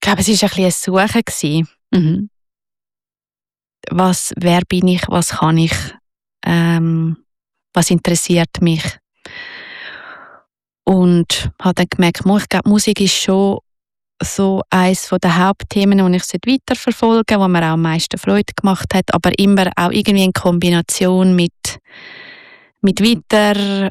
glaube, es war ein bisschen ein Suchen gewesen. Mhm. Wer bin ich, was kann ich, was interessiert mich. Und habe dann gemerkt, ich glaube, Musik ist schon so eines der Hauptthemen, die ich weiterverfolgen sollte, wo mir auch am meisten Freude gemacht hat, aber immer auch irgendwie in Kombination mit weiter,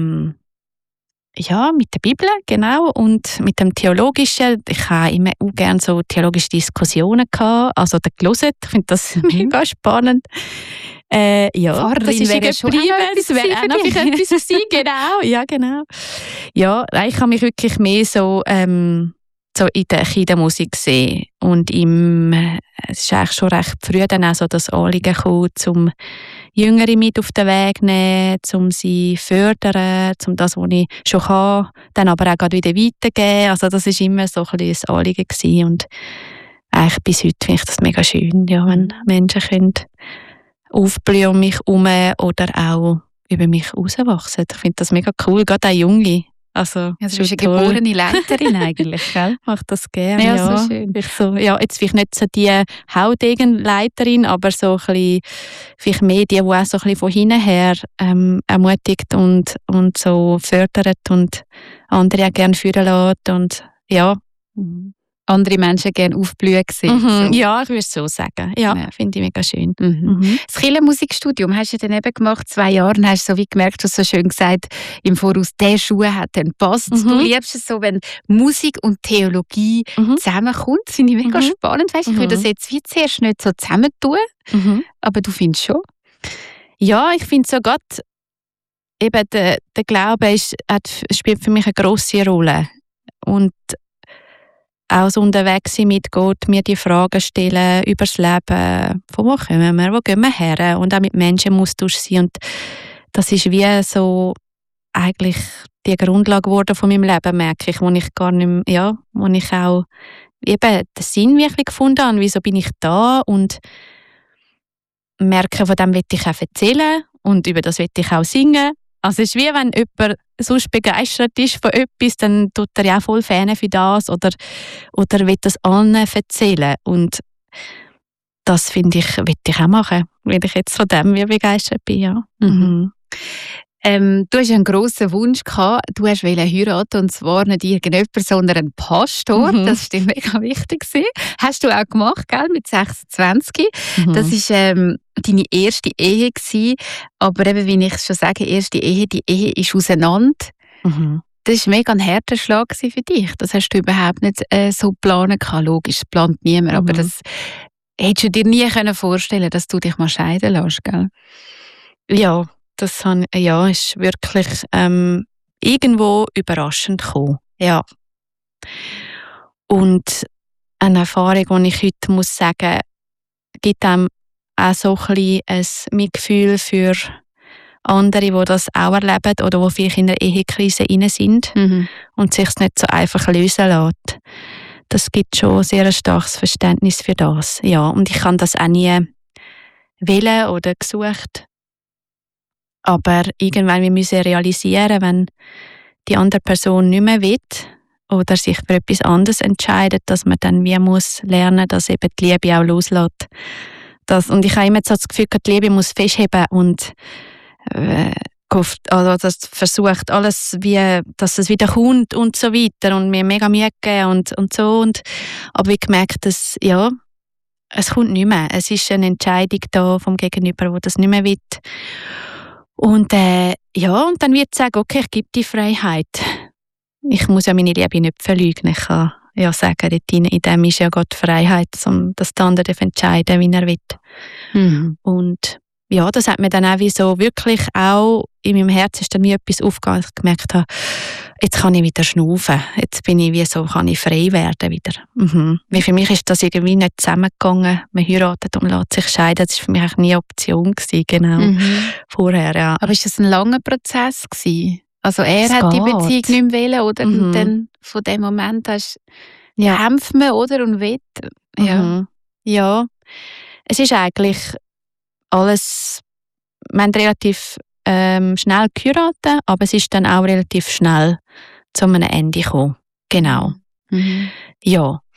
mit der Bibel, genau, und mit dem Theologischen. Ich habe immer auch gerne so theologische Diskussionen gehabt, also da gelesen. Ich finde das mega spannend. Pfarrerin das ist wäre schon geblieben. Das wäre auch noch etwas etwas gewesen, genau. Ja, genau. Ja, ich habe mich wirklich mehr so in der Musik gesehen. Und es ist eigentlich schon recht früh dann auch so das Anliegen gekommen, um Jüngere mit auf den Weg zu nehmen, um sie zu fördern, um das, was ich schon kann, dann aber auch gerade wieder weiterzugeben. Also das war immer so ein bisschen ein Anliegen gewesen. Und eigentlich bis heute finde ich das mega schön, ja, wenn Menschen können aufblühen um mich herum oder auch über mich herauswachsen. Ich finde das mega cool, gerade auch Junge. Also, ja, du bist eine geborene Leiterin eigentlich, gell? Ich mache das gerne, ja. So schön. Jetzt vielleicht nicht so die Hautdegenleiterin, aber so ein bisschen, vielleicht mehr die auch so ein bisschen von hinten her ermutigt und so fördert und andere auch gerne führen lässt und ja. Andere Menschen gerne aufblühen sehen. So. Ja, ich würde es so sagen. Ja. Finde ich mega schön. Das Kirchenmusikstudium hast du dann eben gemacht, 2 Jahre, und hast so wie gemerkt, du hast so schön gesagt, im Voraus, der Schuh hat dann passt. Du liebst es so, wenn Musik und Theologie zusammenkommt. Das finde ich mega spannend. Weißt, ich würde das jetzt wie zuerst nicht so zusammentun, aber du findest schon? Ja, ich finde so gerade, eben der Glaube spielt für mich eine grosse Rolle. Und auch so unterwegs sein mit Gott, mir die Fragen stellen über das Leben, von wo kommen wir, wo gehen wir her, und auch mit Menschen im Austausch sein. Und das ist wie so eigentlich die Grundlage geworden von meinem Leben, merke ich, wo ich gar nicht mehr, wo ich auch eben den Sinn wirklich gefunden habe, wieso bin ich da, und merke, von dem will ich auch erzählen und über das will ich auch singen. Also es ist wie wenn jemand sonst begeistert ist von etwas, dann tut er ja auch voll Fan für das oder will das allen erzählen. Und das finde ich, will ich auch machen, weil ich jetzt von dem wie begeistert bin. Ja. Du hast einen grossen Wunsch gehabt, du hast heiraten, und zwar nicht irgendjemand, sondern einen Pastor. Das war dir mega wichtig. Hast du auch gemacht, gell, mit 26. Das war deine erste Ehe gewesen. Aber eben, wie ich schon sage, die Ehe ist auseinander. Das war mega ein harter Schlag für dich. Das hast du überhaupt nicht so planen können. Logisch, das plant niemand. Aber das hättest du dir nie vorstellen können, dass du dich mal scheiden lässt, gell? Ja. Das ist wirklich irgendwo überraschend gekommen. Ja. Und eine Erfahrung, die ich heute muss sagen, gibt einem auch so ein bisschen ein Mitgefühl für andere, die das auch erleben oder die vielleicht in einer Ehekrise rein sind und sich es nicht so einfach lösen lässt. Das gibt schon sehr ein starkes Verständnis für das. Ja, und ich kann das auch nie wählen oder gesucht. Aber irgendwann müssen wir realisieren, wenn die andere Person nicht mehr will oder sich für etwas anderes entscheidet, dass man dann wie muss lernen, dass eben die Liebe auch loslässt. Und ich habe immer so das Gefühl, die Liebe muss festheben und das versucht alles, dass es wieder kommt und so weiter und mir mega Mühe gegeben und so. Aber ich gemerkt, dass es kommt nicht mehr. Es ist eine Entscheidung da vom Gegenüber, der das nicht mehr will. Und und dann wird ich sagen, okay, ich gebe die Freiheit. Ich muss ja meine Liebe nicht verleugnen. Ich kann ja sagen, in dem ist ja Gott Freiheit, um das der andere entscheiden, wie er will. Und ja, das hat mir dann auch wie so wirklich auch in meinem Herzen ist dann wie etwas aufgegangen, dass ich gemerkt habe, jetzt kann ich wieder schnaufen. Jetzt bin ich wie so, kann ich frei werden wieder. Weil für mich ist das irgendwie nicht zusammengegangen. Man heiratet und lässt sich scheiden. Das war für mich eigentlich nie eine Option gewesen, genau. Vorher, ja. Aber ist das ein langer Prozess gewesen? Also er es hat geht. die Beziehung nicht mehr wollen, oder? Und dann von dem Moment hast kämpft man, oder? Und will. Ja. Es ist eigentlich alles, wir haben relativ schnell geheiratet, aber es ist dann auch relativ schnell zu einem Ende gekommen. Genau. Ja.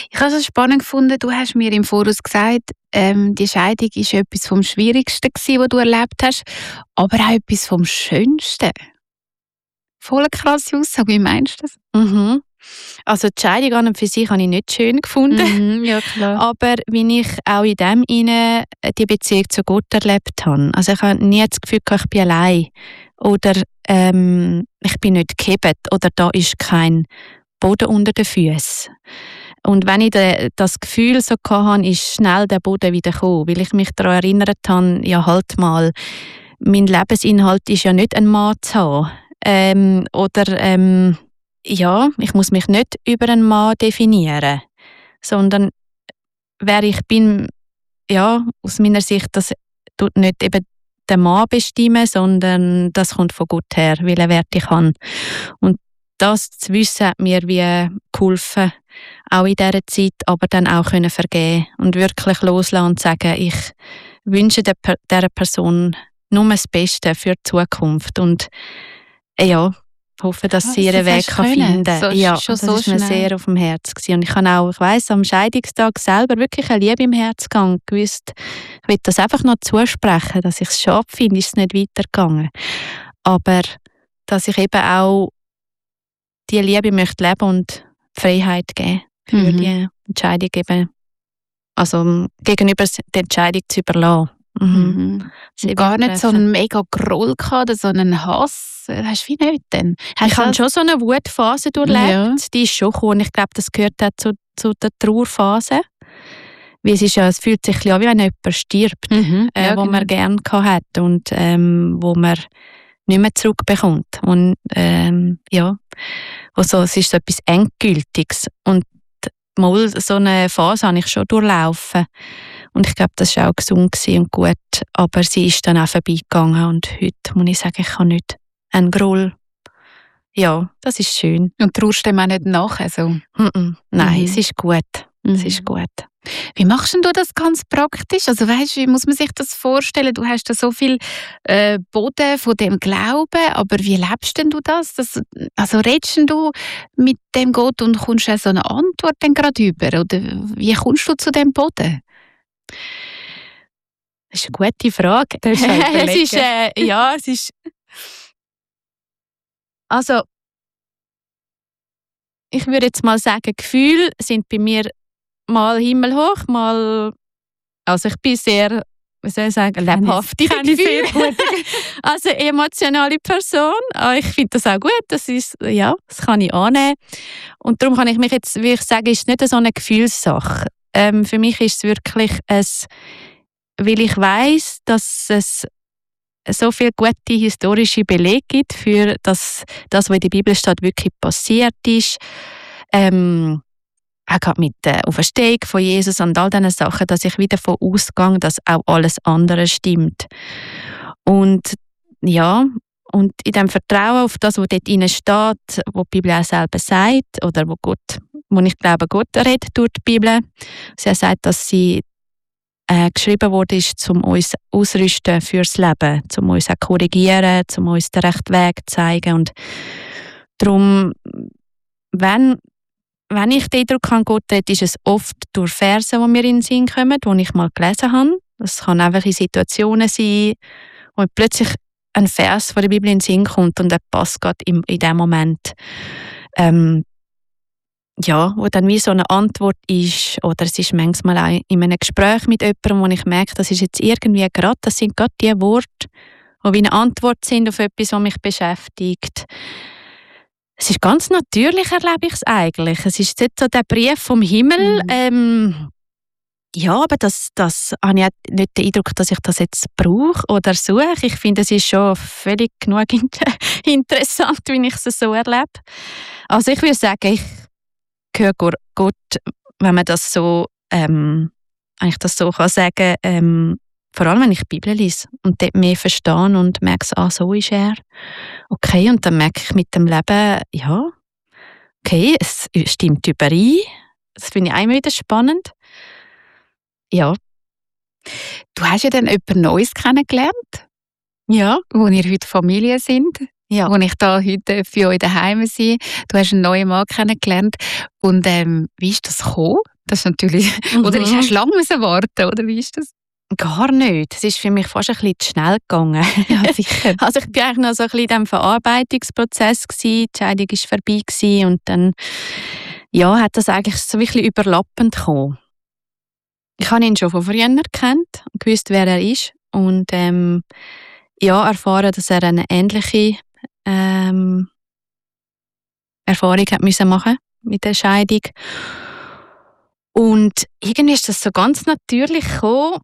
Ich habe es spannend gefunden, du hast mir im Voraus gesagt, die Scheidung war etwas vom Schwierigsten, was du erlebt hast, aber auch etwas vom Schönsten. Voll krasse Aussage, wie meinst du das? Mhm. Also die Scheidung an und für sich habe ich nicht schön gefunden. Ja, klar. Aber wie ich auch in dem inne die Beziehung zu Gott erlebt habe. Also ich habe nie das Gefühl, ich bin allein. Oder ich bin nicht gehebt. Oder da ist kein Boden unter den Füßen. Und wenn ich das Gefühl so hatte, ist schnell der Boden wieder gekommen. Weil ich mich daran erinnert habe, ja halt mal, mein Lebensinhalt ist ja nicht ein Mann zu haben. Ja, ich muss mich nicht über einen Mann definieren, sondern wer ich bin, ja, aus meiner Sicht, das tut nicht eben der Mann bestimmen, sondern das kommt von Gott her, welchen Wert ich habe. Und das zu wissen, hat mir wie geholfen, auch in dieser Zeit, aber dann auch können vergeben und wirklich loslassen und sagen, ich wünsche dieser Person nur das Beste für die Zukunft und ja, hoffe, dass sie ihren Weg finden kann. So, ja, schon das so ist mir sehr auf dem Herzen gewesen. Und ich habe auch, ich weiss, am Scheidungstag selber wirklich eine Liebe im Herzen gehabt und gewusst, ich will das einfach noch zusprechen, dass ich es schade finde, ist es nicht weitergegangen. Aber dass ich eben auch die Liebe möchte leben und Freiheit geben für die Entscheidung eben, also gegenüber der Entscheidung zu überlassen. Gar nicht so einen mega Groll gehabt oder so einen Hass. Hast du wie nicht denn? Ich habe schon so eine Wutphase durchlebt. Ja. Die ist schon gekommen. Ich glaube, das gehört auch zu der Trauerphase. Weil es fühlt sich an, wie wenn jemand stirbt, wo man gerne hat und wo man nicht mehr zurückbekommt. Und also, es ist so etwas Endgültiges. Und mal so eine Phase habe ich schon durchlaufen. Und ich glaube, das war auch gesund und gut. Aber sie ist dann auch vorbeigegangen. Und heute muss ich sagen, ich kann nicht einen Groll. Ja, das ist schön. Und trauerst dem auch nicht nachher so? Nein, es ist gut. Es ist gut. Wie machst du das ganz praktisch? Also weißt, wie muss man sich das vorstellen? Du hast da so viel Boden von dem Glauben, aber wie lebst denn du das? Also redest du mit dem Gott und kommst du so eine Antwort dann gerade über? Oder wie kommst du zu dem Boden? Das ist eine gute Frage. Es ist also ich würde jetzt mal sagen, Gefühle sind bei mir mal himmelhoch, mal, also ich bin sehr, wie soll ich sagen, lebhaftig. Also emotionale Person. Ich finde das auch gut. Das kann ich annehmen. Und darum kann ich mich jetzt, wie ich sage, ist nicht so eine Gefühlssache. Für mich ist es wirklich weil ich weiss, dass es so viele gute historische Belege gibt für das, was in der Bibel steht, wirklich passiert ist. Auch gerade mit der Auferstehung von Jesus und all diesen Sachen, dass ich wieder davon ausgehe, dass auch alles andere stimmt. Und ja, und in dem Vertrauen auf das, was dort drin steht, was die Bibel auch selber sagt, oder wo ich glaube, Gott redet durch die Bibel. Sie sagt, dass sie geschrieben wurde, ist, um uns ausrüsten fürs Leben, um uns auch korrigieren, um uns den rechten Weg zu zeigen. Und darum, wenn ich den Eindruck habe, Gott redet, ist es oft durch Verse, die mir in den Sinn kommen, die ich mal gelesen habe. Das kann einfach in Situationen sein, wo plötzlich ein Vers von der Bibel in den Sinn kommt und der passt gerade in dem Moment. Wo dann wie so eine Antwort ist, oder es ist manchmal auch in einem Gespräch mit jemandem, wo ich merke, das ist jetzt irgendwie gerade, das sind gerade die Worte, die wie eine Antwort sind auf etwas, was mich beschäftigt. Es ist ganz natürlich, erlebe ich es eigentlich. Es ist jetzt so der Brief vom Himmel. Aber das habe ich nicht den Eindruck, dass ich das jetzt brauche oder suche. Ich finde, es ist schon völlig genug interessant, wie ich es so erlebe. Also ich würde sagen, ich höre Gott, wenn man das so, eigentlich das so kann sagen, vor allem, wenn ich die Bibel lese und dort mehr verstehe und merke, so ist er. Okay, und dann merke ich mit dem Leben, ja, okay, es stimmt überein. Das finde ich immer wieder spannend. Ja. Du hast ja dann jemand Neues kennengelernt. Ja. Wo ihr heute Familie sind. Ja. Wo ich da heute für euch daheim bin. Du hast einen neuen Mann kennengelernt. Und wie ist das gekommen? Das ist natürlich... Oder hast du lange warten, oder wie ist das? Gar nicht. Es ist für mich fast ein bisschen zu schnell gegangen. Ja, sicher. Also ich war eigentlich noch so ein bisschen in diesem Verarbeitungsprozess gewesen. Die Scheidung war vorbei gewesen und dann hat das eigentlich so ein bisschen überlappend gekommen. Ich habe ihn schon von früher gekannt und gewusst, wer er ist und erfahren, dass er eine ähnliche Erfahrung hat müssen machen mit der Scheidung. Und irgendwie ist das so ganz natürlich gekommen,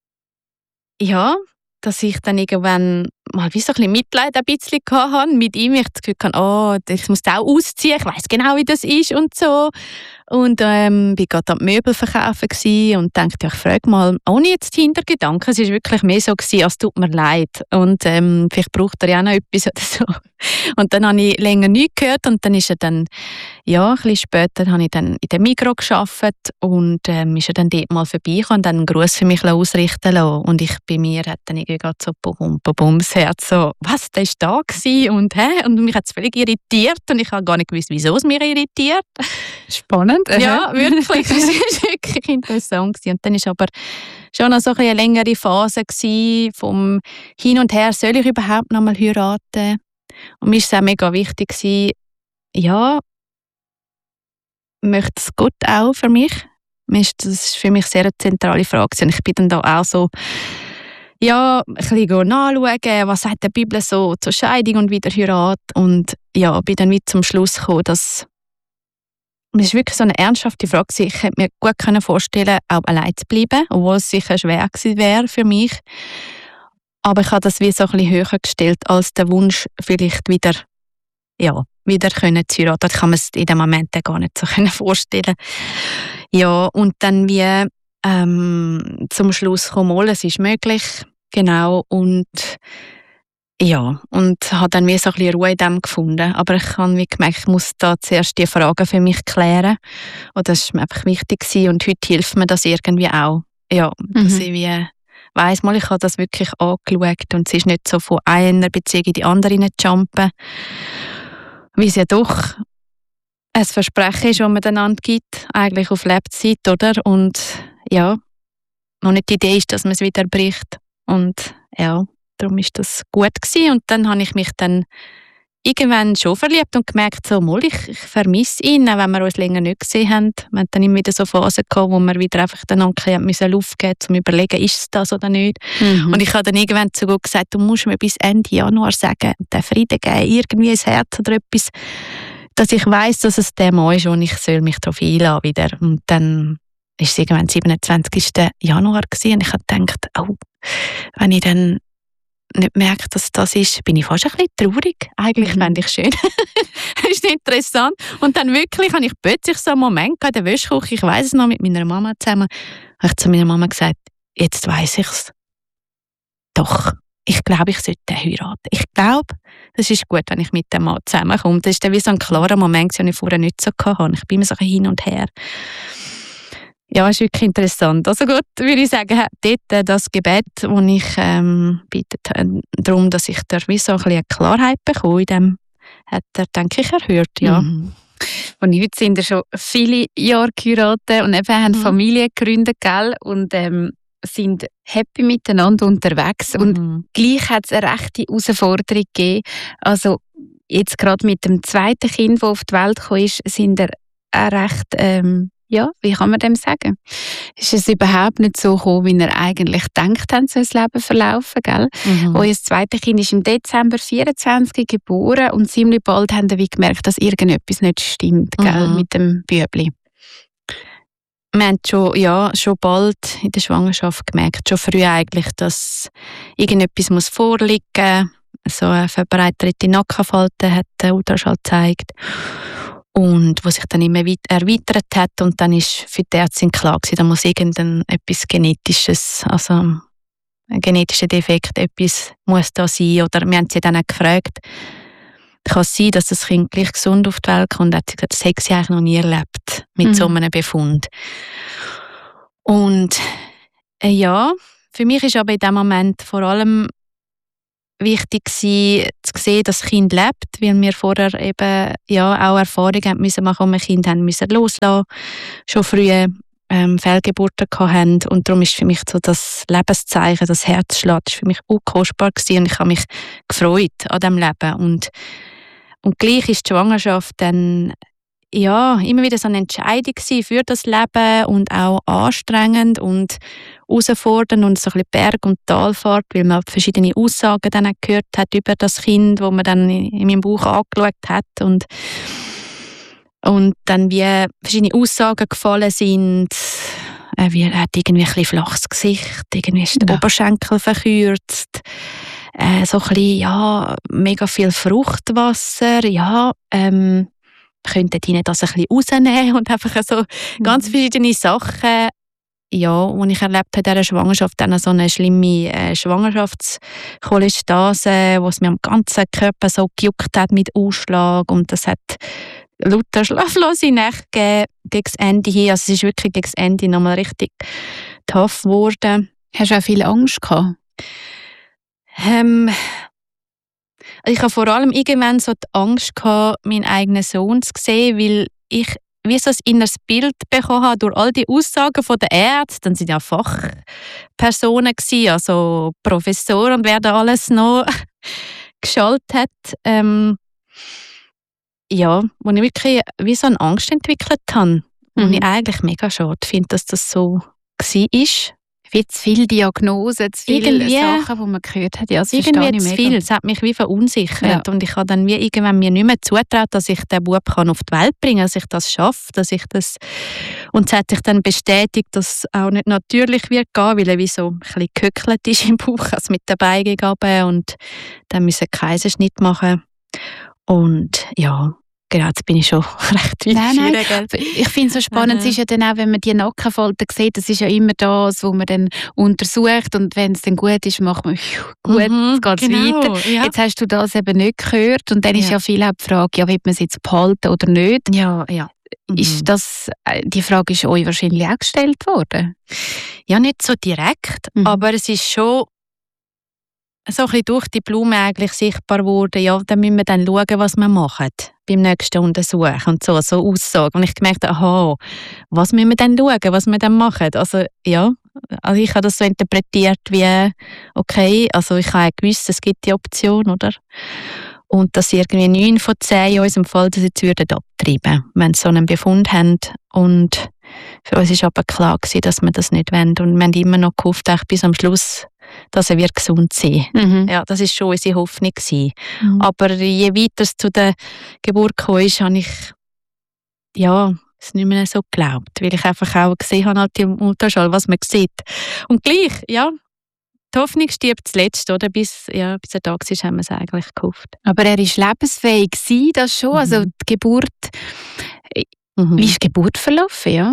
dass ich dann irgendwann mal wie so ein bisschen Mitleid ein bisschen hatte mit ihm. Ich das Gefühl hatte, ich muss auch ausziehen, ich weiss genau, wie das ist und so. Und war gerade am Möbel verkaufen und dachte, ich frage mal, ohne jetzt Hintergedanken, es war wirklich mehr so, als tut mir leid. Und vielleicht braucht er ja auch noch etwas oder so. Und dann habe ich länger nichts gehört und dann ist er dann, ein bisschen später habe ich dann in der Migros gearbeitet und ist er dann dort mal vorbeigekommen und dann einen Gruß für mich ausrichten lassen. Und bei mir hat dann irgendwie gerade so das Herz so, was, der war da gewesen? Und mich hat es völlig irritiert und ich habe gar nicht gewusst, wieso es mich irritiert. Spannend. Ja, wirklich. Das war wirklich interessant. Und dann war aber schon noch so eine längere Phase vom Hin und Her, soll ich überhaupt noch mal heiraten? Und mir war es auch mega wichtig, möchte es Gott auch für mich? Das ist für mich sehr eine zentrale Frage. Und ich bin dann da auch so, ein bisschen nachschauen, was sagt die Bibel so zur Scheidung und Wiederheirat. Und bin dann wieder zum Schluss gekommen, dass es wirklich so eine ernsthafte Frage war. Ich hätte mir gut vorstellen, auch allein zu bleiben, obwohl es sicher schwer gewesen wäre für mich. Aber ich habe das wie so ein bisschen höher gestellt als der Wunsch, vielleicht wieder können zu heiraten. Ich kann mir es in dem Moment gar nicht so vorstellen. Ja, und dann wie zum Schluss kommen, es ist möglich, genau, und habe dann wie so ein bisschen Ruhe in dem gefunden. Aber ich habe wie gemerkt, ich muss da zuerst die Fragen für mich klären. Und das ist mir einfach wichtig gewesen. Und heute hilft mir das irgendwie auch. Ja, dass ich wie weiss, ich habe das wirklich angeschaut und es ist nicht so von einer Beziehung in die andere jumpen, wie es ja doch ein Versprechen ist, das man einander gibt, eigentlich auf Lebzeit, oder? Und noch nicht die Idee ist, dass man es wieder bricht. Und darum ist das gut gewesen. Und dann habe ich mich dann irgendwann schon verliebt und gemerkt, ich vermisse ihn, auch wenn wir uns länger nicht gesehen haben. Wir hatten dann immer wieder so Phasen gehabt, wo wir wieder einfach den Anker Luft geben mussten, um zu überlegen, ist es das oder nicht. Und ich habe dann irgendwann zu Gott gesagt, du musst mir bis Ende Januar sagen, den Frieden geben, irgendwie ins Herz oder etwas, dass ich weiss, dass es der Mann ist und ich soll mich darauf einlassen wieder. Und dann war es irgendwann 27. Januar gewesen, und ich habe gedacht, wenn ich dann nicht merke, dass das ist, bin ich fast ein bisschen traurig. Eigentlich fände ich schön. Das ist interessant. Und dann wirklich habe ich plötzlich so einen Moment in der Wäschküche, ich weiss es noch, mit meiner Mama zusammen, habe ich zu meiner Mama gesagt, jetzt weiss ich es. Doch, ich glaube, ich sollte heiraten. Ich glaube, das ist gut, wenn ich mit dem Mann zusammenkomme. Das ist dann wie so ein klarer Moment, den ich vorher nicht so hatte. Ich bin immer so hin und her. Ja, ist wirklich interessant. Also gut, würde ich sagen, dort das Gebet, das ich bitte darum, dass ich da wie so ein bisschen eine Klarheit bekomme, in dem hat er, denke ich, erhört, ja. Und heute sind ja schon viele Jahre geheiratet und eben haben Familie gegründet, gell? Und sind happy miteinander unterwegs. Und gleich hat es eine rechte Herausforderung gegeben. Also jetzt gerade mit dem zweiten Kind, das auf die Welt gekommen ist, sind er auch recht... wie kann man dem sagen? Ist es überhaupt nicht so gekommen, wie er eigentlich gedacht hat, so ein Leben verlaufen, gell? Euer zweites Kind ist im Dezember 24 geboren und ziemlich bald haben wir gemerkt, dass irgendetwas nicht stimmt, gell, mit dem Bübli. Wir haben schon bald in der Schwangerschaft gemerkt, schon früh eigentlich, dass irgendetwas vorliegen muss. So eine verbreiterte Nackenfalte hat der Ultraschall gezeigt. Und was sich dann immer erweitert hat, und dann ist für die Ärztin klar gewesen, da muss etwas Genetisches, also ein genetischer Defekt, etwas muss da sein. Oder wir haben sie dann auch gefragt, kann es sein, dass das Kind gleich gesund auf die Welt kommt? Und hat sie gesagt, das hätte sie eigentlich noch nie erlebt, mit so einem Befund. Und für mich ist aber in dem Moment vor allem wichtig war, zu sehen, dass das Kind lebt, weil wir vorher eben auch Erfahrungen machen mussten, wo wir Kinder haben loslassen, schon früh. Fehlgeburten hatten. Und darum ist für mich so das Lebenszeichen, das Herzschlag, ist für mich auch kostbar gewesen. Und ich habe mich gefreut an diesem Leben. Und gleich ist die Schwangerschaft dann immer wieder so eine Entscheidung für das Leben und auch anstrengend und herausfordernd und so ein bisschen Berg- und Talfahrt, weil man verschiedene Aussagen dann gehört hat über das Kind, wo man dann in meinem Bauch angeschaut hat und dann wie verschiedene Aussagen gefallen sind. Er hat irgendwie ein bisschen flaches Gesicht, irgendwie ist der Oberschenkel verkürzt, so ein bisschen, mega viel Fruchtwasser, könnten die nicht das ein bisschen rausnehmen und einfach so ganz verschiedene Sachen, die ich erlebt habe in dieser Schwangerschaft, dann so eine schlimme Schwangerschaftscholestase, wo es mir am ganzen Körper so gejuckt hat mit Ausschlag und das hat lauter schlaflose Nächte gegeben, gegen das Ende hin. Also es ist wirklich gegen das Ende nochmal richtig tough geworden. Hast du auch viel Angst gehabt? Ich habe vor allem irgendwann so die Angst gehabt, meinen eigenen Sohn zu sehen, weil ich wie so ein inneres Bild bekommen habe durch all die Aussagen der Ärzte. Dann sind ja Fachpersonen gewesen, also Professoren und wer da alles noch geschaltet hat. Wo ich wirklich wie so eine Angst entwickelt habe. Und ich eigentlich mega schade finde, dass das so war. Wie zu viele Diagnosen, zu viele Sachen, die man gehört hat. Ja, das irgendwie zu viel. Es hat mich wie verunsichert. Ja. Und ich habe dann wie irgendwann mir nicht mehr zutraut, dass ich den Bub auf die Welt bringen kann, dass ich das schaffe, dass ich das... Und es hat sich dann bestätigt, dass es auch nicht natürlich wird gehen, weil er wie so ein bisschen gehöckelt ist im Bauch, also mit den Beinen gegeben und dann müssen einen Kaiserschnitt machen. Und ja... Genau, jetzt bin ich schon recht weit. Nein. Ich finde es so spannend, es ist ja dann auch, wenn man die Nackenfalten sieht, das ist ja immer das, was man dann untersucht und wenn es dann gut ist, macht man gut, jetzt geht es weiter. Ja. Jetzt hast du das eben nicht gehört und dann ist ja viel auch die Frage, will man es jetzt behalten oder nicht? Ja. Ist die Frage ist euch wahrscheinlich auch gestellt worden? Ja, nicht so direkt, aber es ist schon so ein bisschen durch die Blume eigentlich sichtbar geworden. Ja, dann müssen wir dann schauen, was wir machen beim nächsten Untersuch und so Aussagen. Und ich gemerkt, was müssen wir dann schauen, was wir dann machen? Also ich habe das so interpretiert wie, okay, also ich habe gewusst, es gibt die Option, oder? Und dass irgendwie 9 von 10 in unserem Fall das jetzt würden abtreiben, wenn sie so einen Befund haben. Und für uns war aber klar gewesen, dass wir das nicht wollen. Und wir haben immer noch gehofft, bis am Schluss, dass er wird gesund sein. Ja, das war schon unsere Hoffnung gewesen. Aber je weiter es zu der Geburt kam, habe ich es nicht mehr so geglaubt, weil ich einfach auch gesehen habe, halt im Ultraschall, was man sieht. Und gleich, die Hoffnung stirbt zuletzt, oder? Bis er da war, haben wir es eigentlich gehofft. Aber er war lebensfähig gewesen, das schon? Also die Geburt, wie ist die Geburt verlaufen, ja?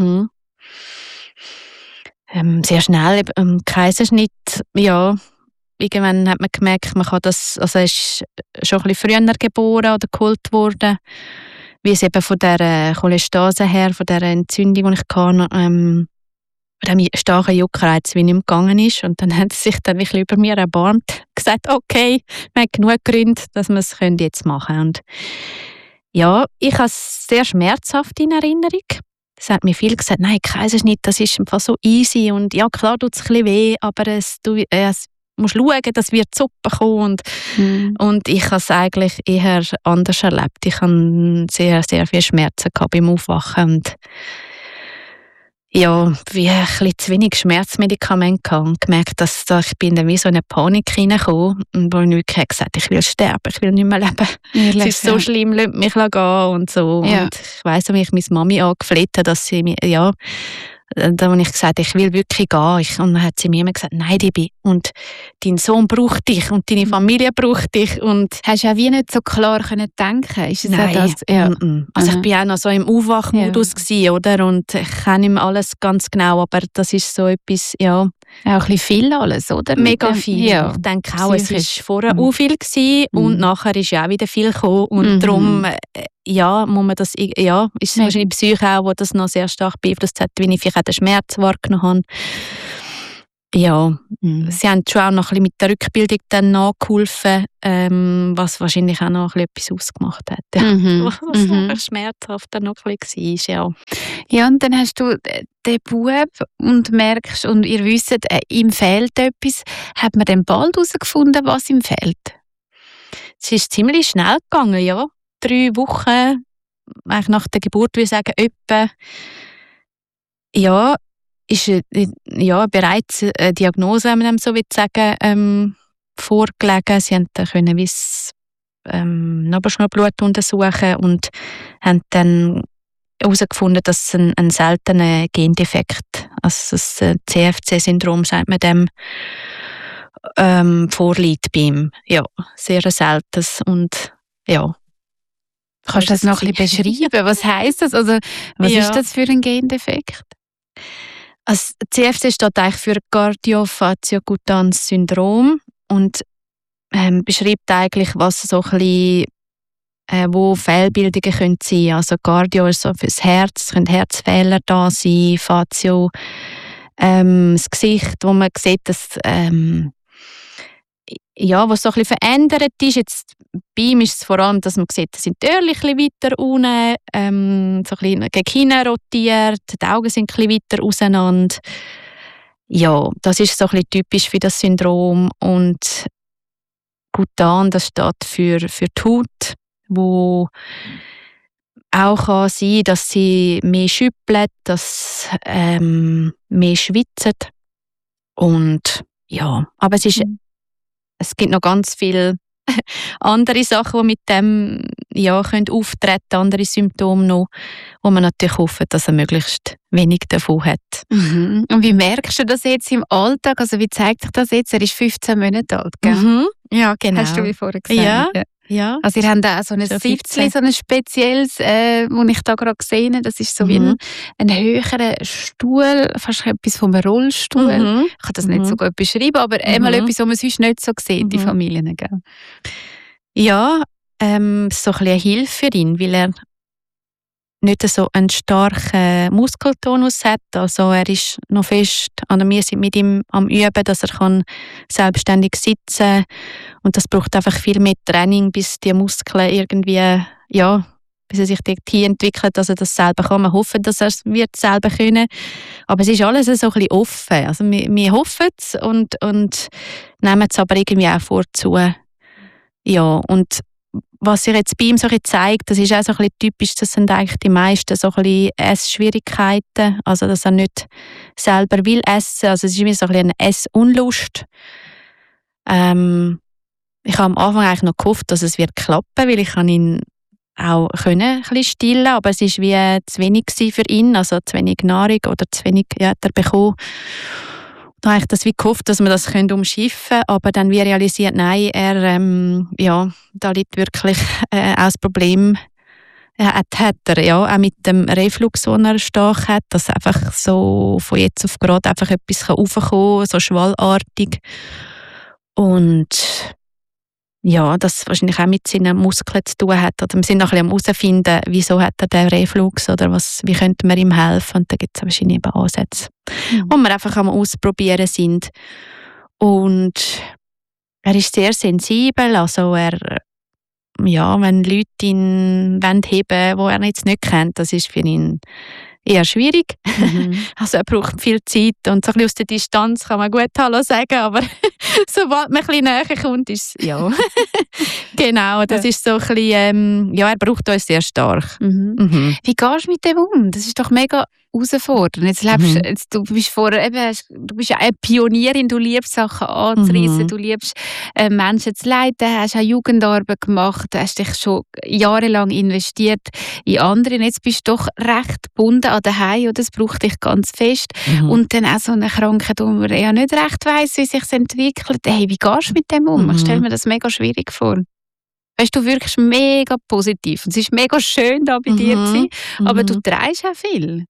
Sehr schnell, Kaiserschnitt, irgendwann hat man gemerkt, man kann das, also er ist schon ein bisschen früher geboren oder geholt worden, wie es eben von dieser Cholestase her, von dieser Entzündung, die ich hatte, von diesem starken Juckreiz, wie nicht mehr gegangen ist. Und dann hat sie sich dann wirklich über mir erbarmt, gesagt, okay, wir haben genug Gründe, dass wir es jetzt machen können. Und ja, ich habe es sehr schmerzhaft in Erinnerung. Es hat mir viel gesagt, nein, Kaiserschnitt, das ist einfach so easy und ja, klar tut es ein bisschen weh, aber es musst schauen, dass wir die Suppe kommen. Und ich habe es eigentlich eher anders erlebt. Ich hatte sehr, sehr viel Schmerzen beim Aufwachen und wie ein bisschen zu wenig Schmerzmedikamente gehabt und gemerkt, dass ich bin dann wie so in eine Panik hineingekommen und wo ich wirklich gesagt habe, ich will sterben, ich will nicht mehr leben. Es ist so schlimm, lasst mich gehen und so. Ja. Und ich weiss, dass ich meine Mami angefleht habe, dass sie mir, da habe ich gesagt, ich will wirklich gehen. Und dann hat sie mir immer gesagt, nein, Debbie, und dein Sohn braucht dich und deine Familie braucht dich. Und hast du auch wie nicht so klar können denken? Ist es nein, das? Ja. Also ich war auch noch so im Aufwachmodus gewesen, oder? Und ich kenne nicht mehr alles ganz genau, aber das ist so etwas, Auch ein bisschen viel alles, oder? Mega viel. Ja. Ich denke auch, es war vorher auch viel gewesen, und nachher ist ja auch wieder viel gekommen. Und darum, muss man das, ist es wahrscheinlich die Psyche auch, die das noch sehr stark beeinflusst hat, wie ich vielleicht auch den Schmerz wahrgenommen habe. Ja, sie haben schon auch noch ein bisschen mit der Rückbildung dann nachgeholfen, was wahrscheinlich auch noch ein bisschen etwas ausgemacht hat. Ja. Was einfach schmerzhaft dann noch ein bisschen war, ja. Ja, und dann hast du den Bub und merkst, und ihr wisst, ihm fehlt etwas. Hat man dann bald herausgefunden, was ihm fehlt? Es ist ziemlich schnell gegangen, ja. 3 Wochen eigentlich nach der Geburt, würde ich sagen, etwa. Ja, ist bereits eine Diagnose, wenn man so sagen, vorgelegen. Sie konnten Nabelschnurblut untersuchen und haben dann herausgefunden, dass es ein seltener Gendefekt, also das CFC-Syndrom, sagt man dem, vorliegt bei ihm. Ja, sehr seltenes und ja. Kannst du das noch ein bisschen beschreiben? Was heisst das? Also, was ist das für ein Gendefekt? Also, CFC steht eigentlich für Cardiovaskulars Syndrom und beschreibt eigentlich, was so ein bisschen, wo Fehlbildungen können sein. Also Cardio ist so fürs Herz, es können Herzfehler da sein, Fatio, das Gesicht, wo man sieht, dass was so ein bisschen verändert ist. Jetzt bei ihm ist es vor allem, dass man sieht, dass sind die Öhrchen ein bisschen weiter unten, so ein bisschen gegen hinten rotiert, die Augen sind ein bisschen weiter auseinander. Ja, das ist so ein bisschen typisch für das Syndrom. Und Kutan, das steht für die Haut, wo auch kann sein, dass sie mehr schüppelt, dass mehr schwitzt. Und ja, aber es gibt noch ganz viele andere Sachen, die mit dem können auftreten, andere Symptome noch, wo man natürlich hofft, dass er möglichst wenig davon hat. Mhm. Und wie merkst du das jetzt im Alltag? Also wie zeigt sich das jetzt? Er ist 15 Monate alt, gell? Mhm. Ja, genau. Hast du wie vorher gesagt? Ja. Ja. Also ihr habt auch so ein Sitzchen, so ein spezielles, das ich da gerade gesehen habe. Das ist so wie ein höherer Stuhl, fast etwas vom Rollstuhl. Ich kann das nicht so gut beschreiben, aber einmal etwas, was man sonst nicht so sieht, die Familien. Gell? Ja, so ein bisschen eine Hilfe für ihn, weil er nicht so einen starken Muskeltonus hat. Also er ist noch fest, wir sind mit ihm am Üben, dass er selbstständig sitzen kann. Und das braucht einfach viel mehr Training, bis die Muskeln irgendwie, bis er sich dorthin entwickelt, dass er das selber kann. Wir hoffen, dass er es wird selber können. Aber es ist alles so ein bisschen offen. Also wir hoffen es und nehmen es aber irgendwie auch vorzu. Ja, und was sich jetzt bei ihm so ein bisschen zeigt, das ist auch so ein bisschen typisch, das sind eigentlich die meisten so ein bisschen Essschwierigkeiten, also dass er nicht selber will essen, also es ist immer so ein bisschen eine Essunlust. Ich habe am Anfang eigentlich noch gehofft, dass es wird klappen, weil ich kann ihn auch ein bisschen stillen, aber es ist wie zu wenig für ihn, also zu wenig Nahrung oder zu wenig hat er bekommen. Da habe ich das wie gehofft, dass wir das umschiffen können, aber dann wie realisiert, nein, da liegt wirklich auch das Problem, hat er auch mit dem Reflux, den er stark hat, dass einfach so von jetzt auf gerade einfach etwas raufkommen kann, so schwallartig. Und ja, das wahrscheinlich auch mit seinen Muskeln zu tun hat. Oder wir sind noch ein bisschen am herausfinden, wieso hat er den Reflux oder wie könnte man ihm helfen. Und da gibt es wahrscheinlich eben Ansätze, wo wir einfach am Ausprobieren sind. Und er ist sehr sensibel, also wenn Leute ihn heben wollen, die er jetzt nicht kennt, das ist für ihn eher schwierig. Also er braucht viel Zeit und so ein bisschen aus der Distanz kann man gut Hallo sagen, aber sobald man ein bisschen näher kommt, ist es, genau, das ist so ein bisschen, er braucht uns sehr stark. Wie gehst du mit dem um? Das ist doch mega herausfordernd. Du bist du bist ja eine Pionierin, du liebst Sachen anzureissen, du liebst Menschen zu leiten, hast auch Jugendarbeit gemacht, hast dich schon jahrelang investiert in andere und jetzt bist du doch recht gebunden an daheim und das braucht dich ganz fest. Und dann auch so eine Krankheit, wo man ja nicht recht weiss, wie sich es entwickelt. Hey, wie gehst du mit dem um? Ich stelle mir das mega schwierig vor. Weißt, du wirkst mega positiv. Es ist mega schön, da bei dir zu sein, aber du trägst auch viel.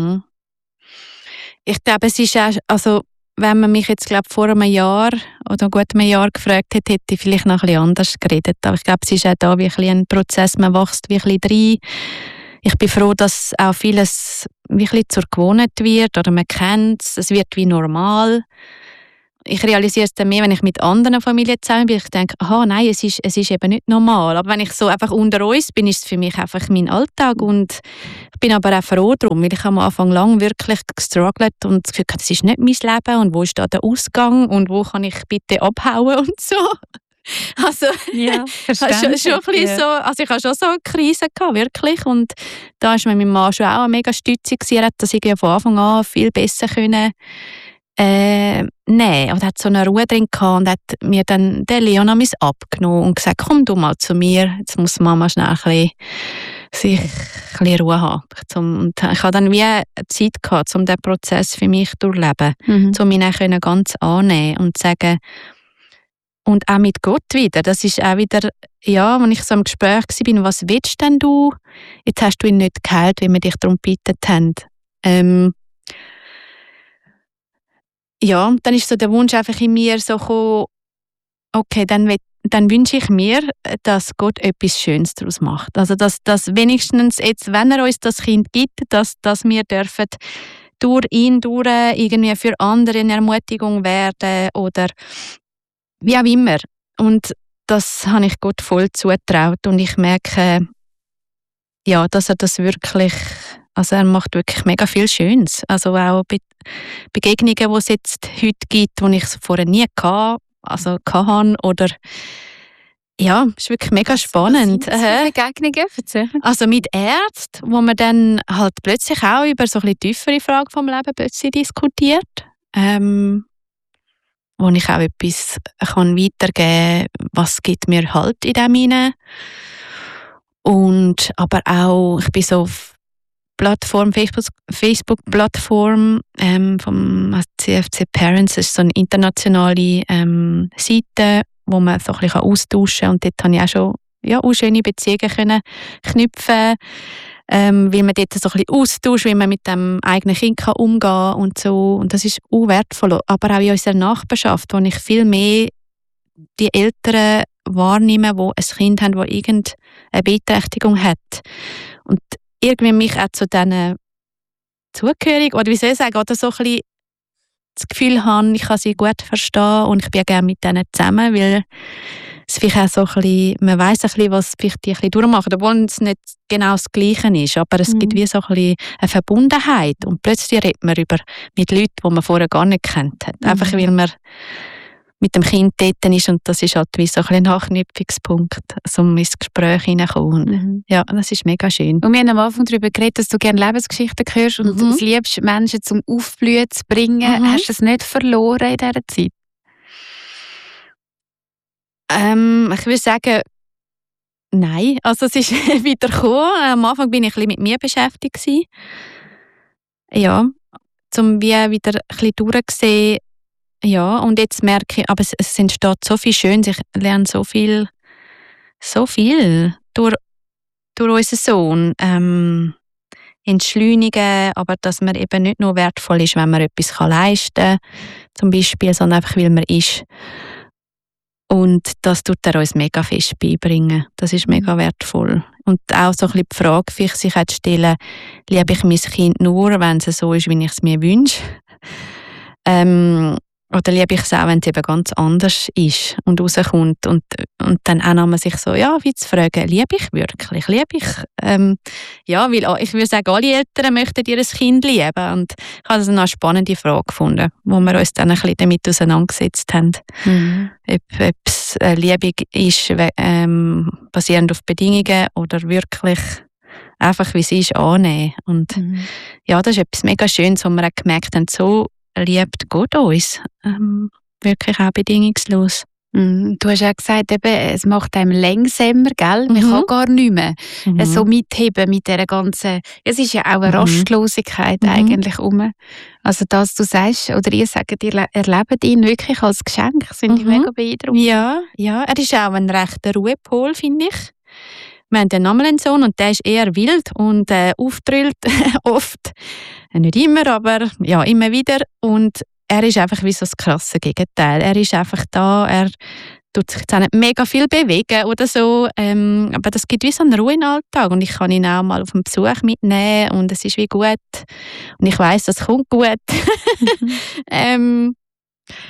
Ich glaube, es ist auch, also wenn man mich jetzt vor einem Jahr oder gut einem Jahr gefragt hätte, hätte ich vielleicht noch ein bisschen anders geredet. Aber ich glaube, es ist auch da wie ein Prozess, man wächst wie ein bisschen rein. Ich bin froh, dass auch vieles wie ein bisschen zur Gewohnheit wird oder man kennt es, es wird wie normal. ich realisiere es dann mehr, wenn ich mit anderen Familien zusammen bin. Ich denke, aha, nein, es ist eben nicht normal. Aber wenn ich so einfach unter uns bin, ist es für mich einfach mein Alltag. Und ich bin aber auch froh darum, weil ich am Anfang lang wirklich gestruggelt und das Gefühl hatte, das ist nicht mein Leben und wo ist da der Ausgang und wo kann ich bitte abhauen und so. Also, Ja, schon ein bisschen so, also ich hatte schon so eine Krise gehabt, wirklich. Und da war mein Mann schon auch eine mega Stütze gewesen. Er hat das irgendwie von Anfang an viel besser können nehmen. Und hat so eine Ruhe drin gehabt und hat mir dann den Leon abgenommen und gesagt, komm du mal zu mir, jetzt muss Mama schnell sich ein bisschen Ruhe haben. Und ich hatte dann wie Zeit gehabt, um diesen Prozess für mich zu durchleben, um mich dann ganz annehmen und sagen, und auch mit Gott wieder. Das ist auch wieder, ja, wenn ich so im Gespräch war, was willst denn du? Jetzt hast du ihn nicht geheilt, wie wir dich darum gebeten haben. Ja, dann ist so der Wunsch einfach in mir so gekommen, okay, dann wünsche ich mir, dass Gott etwas Schönes daraus macht. Also, dass wenigstens jetzt, wenn er uns das Kind gibt, dass wir dürfen durch ihn irgendwie für andere eine Ermutigung werden oder wie auch immer. Und das habe ich Gott voll zugetraut und ich merke, ja, dass er das wirklich, also er macht wirklich mega viel Schönes. Also auch Begegnungen, die es jetzt heute gibt, die ich vorher nie hatte oder ja, ist wirklich mega spannend. Begegnungen? Also mit Ärzten, wo man dann halt plötzlich auch über so ein bisschen tiefere Fragen vom Leben plötzlich diskutiert. Wo ich auch etwas kann weitergeben kann, was gibt mir Halt in dem hinein. Und aber auch, ich bin so auf Facebook-Plattform vom CFC Parents, das ist so eine internationale Seite, wo man so ein bisschen austauschen kann. Und dort habe ich auch schon auch schöne Beziehungen können knüpfen, weil man dort so ein bisschen austauscht, wie man mit dem eigenen Kind umgehen kann und so. Und das ist auch wertvoll. Aber auch in unserer Nachbarschaft, wo ich viel mehr die Eltern wahrnehme, die ein Kind haben, das irgendeine Beeinträchtigung hat. Und irgendwie mich auch zu diesen zugehörig, oder wie soll ich sagen, oder so ein bisschen das Gefühl habe, ich kann sie gut verstehen und ich bin gerne mit denen zusammen, weil es vielleicht auch so ein bisschen, man weiss ein bisschen, was vielleicht die ein bisschen durchmachen, obwohl es nicht genau das Gleiche ist, aber es gibt wie so ein bisschen eine Verbundenheit und plötzlich redet man mit Leuten, die man vorher gar nicht kennt hat. Einfach weil man mit dem Kind dort ist und das ist halt wie so ein Anknüpfungspunkt, um ins Gespräch hineinzukommen. Ja, das ist mega schön. Und wir haben am Anfang darüber geredet, dass du gerne Lebensgeschichten hörst und es liebst, Menschen zum Aufblühen zu bringen. Hast du es nicht verloren in dieser Zeit? Ich würde sagen, nein. Also es ist wieder gekommen. Am Anfang bin ich ein bisschen mit mir beschäftigt gewesen. Ja, um wieder ein bisschen durchzusehen. Ja, und jetzt merke ich, aber es entsteht so viel Schönes. Ich lerne so viel durch unseren Sohn. Entschleunigen, aber dass man eben nicht nur wertvoll ist, wenn man etwas leisten kann, zum Beispiel, sondern einfach, weil man ist. Und das tut er uns mega fest beibringen. Das ist mega wertvoll. Und auch so ein bisschen die Frage für sich zu stellen, liebe ich mein Kind nur, wenn es so ist, wie ich es mir wünsche? Oder liebe ich es auch, wenn es eben ganz anders ist und rauskommt und dann auch nochmal sich so, ja, wie zu fragen, liebe ich wirklich? Liebe ich? Ja, weil ich würde sagen, alle Eltern möchten ihr Kind lieben und ich habe das eine spannende Frage gefunden, wo wir uns dann ein bisschen damit auseinandergesetzt haben. Ob es Liebe ist, basierend auf Bedingungen oder wirklich einfach, wie sie ist, annehmen. Und ja, das ist etwas mega Schönes, wo wir auch gemerkt haben, so liebt Gott uns. Wirklich auch bedingungslos. Du hast ja gesagt, eben, es macht einem langsamer, gell? Man kann gar nicht mehr so mitheben mit dieser ganzen... Es ist ja auch eine Rastlosigkeit eigentlich um. Also dass du sagst, oder ihr sagt, ihr erlebt ihn wirklich als Geschenk, finde ich mega beeindruckend. Ja, er ist auch ein rechter Ruhepol, finde ich. Wir haben nochmal einen Sohn und der ist eher wild und auftrüllt oft. Nicht immer, aber ja, immer wieder. Und er ist einfach wie so das krasse Gegenteil. Er ist einfach da, er tut sich jetzt auch nicht mega viel bewegen oder so. Aber das gibt wie so eine Ruhe im Alltag. Und ich kann ihn auch mal auf einen Besuch mitnehmen und es ist wie gut. Und ich weiss, das kommt gut.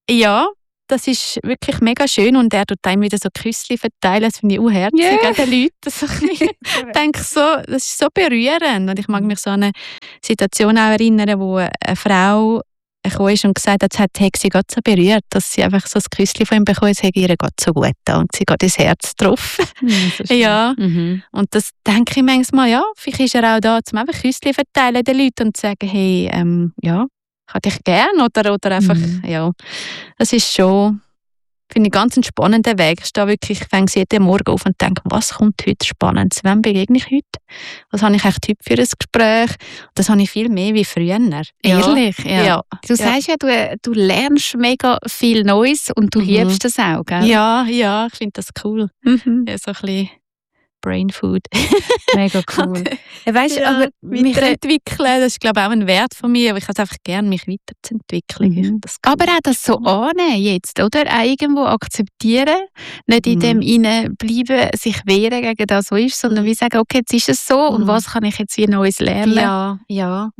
Ja, das ist wirklich mega schön und er tut einem wieder so Küssli verteilen, das finde ich auch herzig an den Leuten. Das denke so, das ist so berührend und ich mag mich so an eine Situation auch erinnern, wo eine Frau gekommen ist und gesagt hat, hat sie Gott so berührt, dass sie einfach so ein Küssli von ihm bekommen, es hat ihr Gott so gut getan und sie geht ins Herz getroffen. Ja, und das denke ich manchmal, ja, vielleicht ist er auch da, um einfach Küssli verteilen den Leuten und zu sagen, hey, ja, ich dich gern oder einfach, ja, das ist schon, finde ich, ganz ein spannender Weg. Ich stehe wirklich, ich fange jeden Morgen auf und denke, was kommt heute Spannendes? Wem begegne ich heute? Was habe ich eigentlich heute für ein Gespräch? Das habe ich viel mehr wie früher. Ehrlich? Ja. Du sagst ja, du lernst mega viel Neues und du liebst das auch, gell? Ja, ich finde das cool. Ja, so ein bisschen Brain Food. Mega cool. Weißt du, aber weiterentwickeln, das ist, glaube ich, auch ein Wert von mir, aber ich habe es einfach gerne, mich weiterzuentwickeln. Aber auch das so annehmen jetzt, oder? Auch irgendwo akzeptieren, nicht in dem bleiben, sich wehren gegen das, was ist, sondern wie sagen, okay, jetzt ist es so und was kann ich jetzt wie Neues lernen? Ja.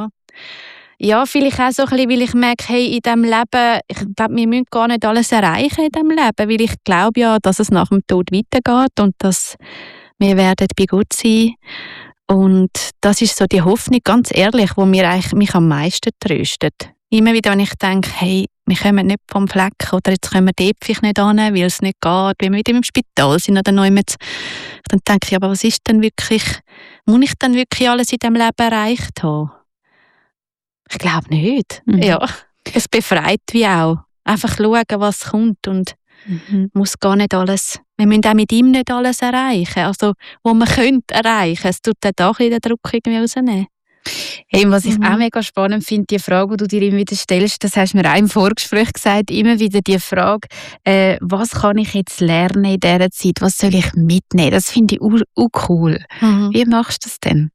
Ja, vielleicht auch so ein bisschen, weil ich merke, hey, in diesem Leben, ich glaube, wir müssen gar nicht alles erreichen in diesem Leben, weil ich glaube ja, dass es nach dem Tod weitergeht und dass wir werden bei Gott sein. Und das ist so die Hoffnung, ganz ehrlich, die mich am meisten tröstet. Immer wieder, wenn ich denke, hey, wir kommen nicht vom Fleck oder jetzt können wir dort vielleicht nicht hin, weil es nicht geht, weil wir wieder im Spital sind oder noch immer. Dann denke ich, aber was ist denn wirklich, muss ich dann wirklich alles in diesem Leben erreicht haben? Ich glaube nicht. Ja, es befreit wie auch. Einfach schauen, was kommt und muss gar nicht alles. Wir müssen auch mit ihm nicht alles erreichen. Also, wo man könnte erreichen. Es tut dann auch den Druck irgendwie rausnehmen. Hey, was ich auch mega spannend finde, die Frage, die du dir immer wieder stellst, das hast du mir auch im Vorgespräch gesagt, immer wieder die Frage, was kann ich jetzt lernen in dieser Zeit, was soll ich mitnehmen? Das finde ich auch cool. Wie machst du das denn?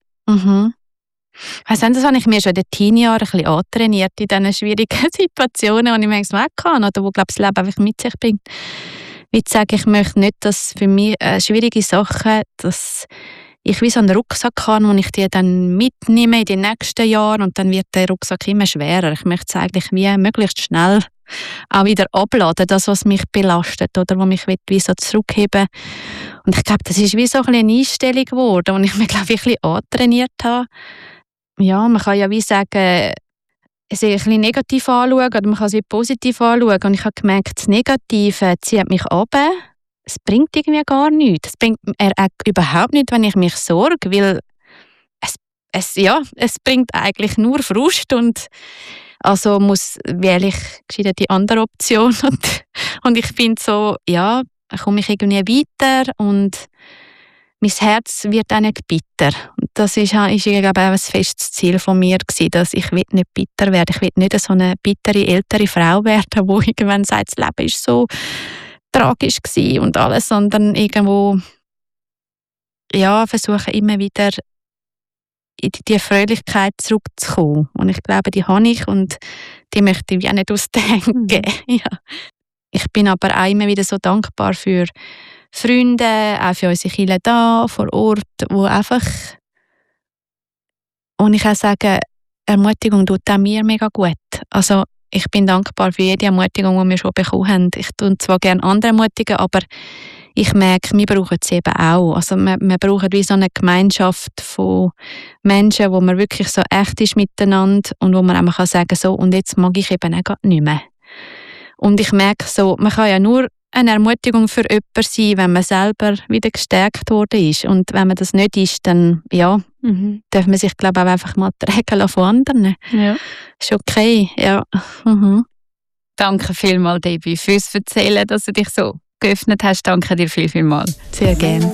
Also das habe ich mir schon in den Teenjahren ein bisschen antrainiert, in diesen schwierigen Situationen, die ich manchmal auch kann, oder wo, glaube ich, das Leben einfach mit sich bringt. Wie zu sagen, ich möchte nicht, dass für mich schwierige Sachen, dass ich wie so einen Rucksack habe, wo ich die dann mitnehme in die nächsten Jahre und dann wird der Rucksack immer schwerer. Ich möchte es eigentlich wie möglichst schnell auch wieder abladen, das, was mich belastet oder was mich wie so zurückheben. Und ich glaube, das ist wie so eine Einstellung geworden, die ich mir, glaube ich, ein bisschen antrainiert habe. Ja, man kann ja wie sagen, es ein bisschen negativ anschauen oder man kann es positiv anschauen. Und ich habe gemerkt, das Negative zieht mich runter. Es bringt irgendwie gar nichts. Es bringt überhaupt nichts, wenn ich mich sorge, weil es bringt eigentlich nur Frust und also wähle ich gescheiter die andere Option. Und ich finde so, ja, da komme ich irgendwie weiter und mein Herz wird auch nicht bitter. Und das ist glaube ich, auch ein festes Ziel von mir gewesen, dass ich nicht bitter werde. Ich will nicht so eine bittere, ältere Frau werden, die irgendwann sagt, das Leben ist so tragisch gewesen und alles, sondern irgendwo versuche immer wieder in die Fröhlichkeit zurückzukommen. Und ich glaube, die habe ich und die möchte ich auch nicht ausdenken. Ja. Ich bin aber auch immer wieder so dankbar für Freunde, auch für unsere Kirche da vor Ort, wo einfach, und ich auch sage, Ermutigung tut auch mir mega gut. Also ich bin dankbar für jede Ermutigung, die wir schon bekommen haben. Ich tue zwar gerne andere ermutigen, aber ich merke, wir brauchen sie eben auch. Also wir brauchen wie so eine Gemeinschaft von Menschen, wo man wirklich so echt ist miteinander und wo man einfach sagen kann, so, und jetzt mag ich eben auch nicht mehr. Und ich merke so, man kann ja nur eine Ermutigung für jemanden sein, wenn man selber wieder gestärkt worden ist. Und wenn man das nicht ist, dann darf man sich, glaube ich, auch einfach mal tragen lassen von anderen. Ja. Ist okay, ja. Danke vielmals, Debbie, fürs Erzählen, dass du dich so geöffnet hast. Danke dir vielmals. Sehr gerne.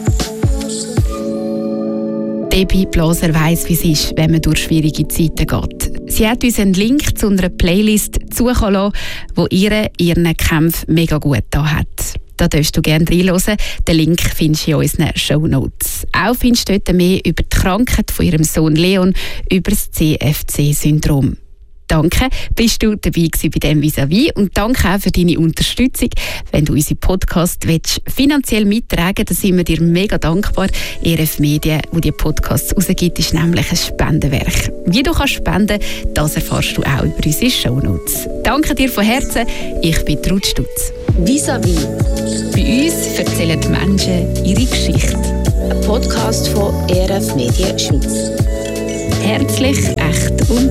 Debbie Blaser weiss, wie es ist, wenn man durch schwierige Zeiten geht. Sie hat uns einen Link zu einer Playlist zukommen lassen, die ihren Kämpfen mega gut getan hat. Da darfst du gerne reinhören. Den Link findest du in unseren Shownotes. Auch findest du dort mehr über die Krankheit von ihrem Sohn Leon, über das CFC-Syndrom. danke, bist du dabei gewesen bei diesem Vis-à-vis und danke auch für deine Unterstützung. Wenn du unseren Podcast finanziell mittragen willst, dann sind wir dir mega dankbar. ERF Medien, wo die Podcasts rausgibt, ist nämlich ein Spendenwerk. Wie du kannst spenden, das erfährst du auch über unsere Shownotes. Danke dir von Herzen, ich bin Ruth Stutz. Vis-à-vis. Bei uns erzählen die Menschen ihre Geschichte. Ein Podcast von ERF Medien Schweiz. Herzlich, echt und